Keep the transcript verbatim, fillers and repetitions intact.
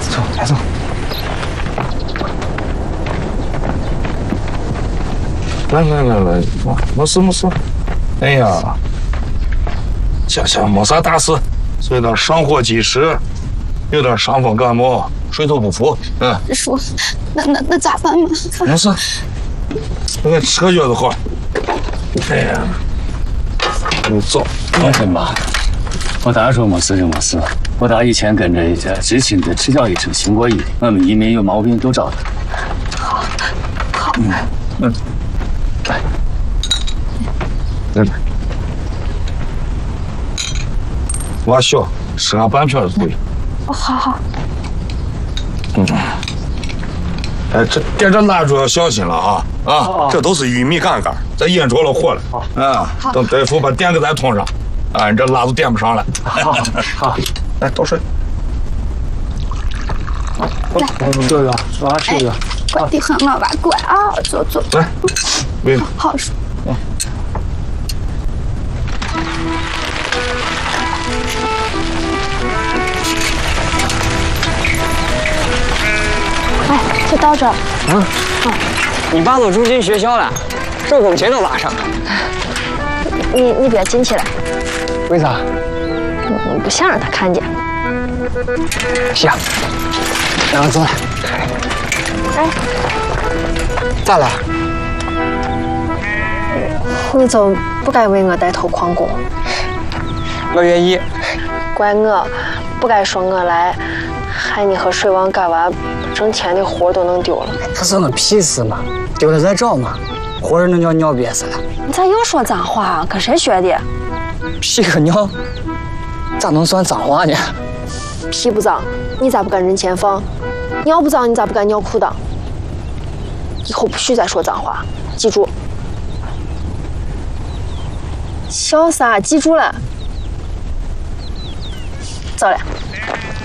走，来走。来来来来，没事没事。哎呀，行行，没啥大事，有点上火积食，有点伤风感冒，水土不服。嗯。 叔，那那那咋办嘛？ 没事，我给你吃个药就好。哎呀，你走。 放心吧，我大说没事就没事。我大以前跟着一家知青的指导医生行过医，我们移民有毛病都找他。 好，好。 嗯嗯。来，来来，娃小，吃上半片就对。 哦，好好。 嗯。哎，这点这蜡烛要小心了啊啊！这都是玉米杆杆，咱引着了火了啊！等大夫把电给咱通上，啊，你这蜡烛点不上了。 好，好， 来倒水。 来， 这个娃吃一个。 乖的很，老娃乖啊，坐坐。 来，喂。 好说。 嗯。 哎，就到这儿。 嗯。啊，你爸都住进学校了，这工钱都拉上。 你你别进去了。 为啥？ 我不想让他看见。 行，让我走了。 哎。 咋了？ 你就不该为我带头旷工。 我愿意。 怪我，不该说我来，害你和水王嘎娃挣钱的活都能丢了。 这算个屁事嘛？丢了再找嘛，活人能叫尿憋死了。 你咋又说脏话？跟谁学的？ 屁和尿，咋能算脏话呢？ 屁不脏，你咋不敢人前放？尿不脏，你咋不敢尿裤裆？以后不许再说脏话，记住。笑啥？记住了。走了。